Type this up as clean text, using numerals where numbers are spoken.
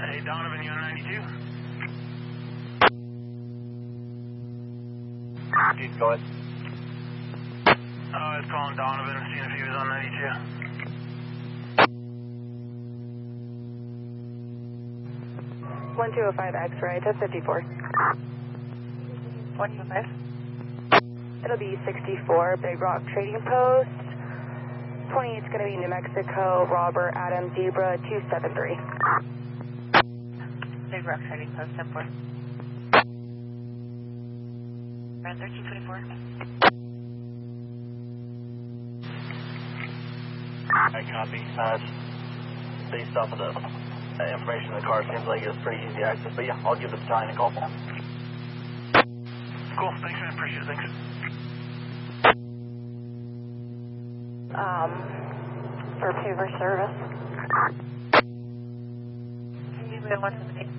Hey, Donovan, you on 92? Keep going. I was calling Donovan, seeing if he was on 92. 1205 X-ray to 54. 125. It'll be 64, Big Rock Trading Post. 28's going to be New Mexico, Robert Adam Zebra 273. Big Rock Trading Post, 10-4. Around 1324. I copy. Based off of the information in the car, seems like it's pretty easy access. But yeah, I'll give the battalion a call. Cool, thanks, man. Appreciate it. Thanks. For paper service. Can you move 178?